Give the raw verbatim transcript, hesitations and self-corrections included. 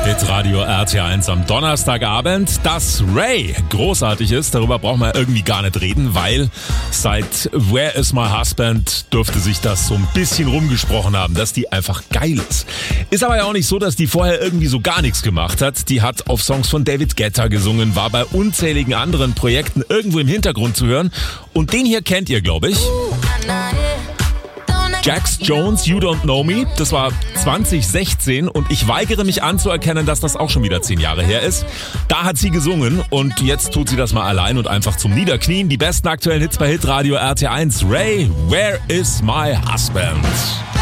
Hitradio R T eins am Donnerstagabend. Dass Ray großartig ist, darüber braucht man irgendwie gar nicht reden, weil seit Where is My Husband dürfte sich das so ein bisschen rumgesprochen haben, dass die einfach geil ist. Ist aber ja auch nicht so, dass die vorher irgendwie so gar nichts gemacht hat. Die hat auf Songs von David Guetta gesungen, war bei unzähligen anderen Projekten irgendwo im Hintergrund zu hören. Und den hier kennt ihr, glaube ich. Jax Jones, You Don't Know Me, das war zwanzig sechzehn und ich weigere mich anzuerkennen, dass das auch schon wieder zehn Jahre her ist. Da hat sie gesungen und jetzt tut sie das mal allein und einfach zum Niederknien. Die besten aktuellen Hits bei Hitradio R T eins. Ray, Where is My Husband?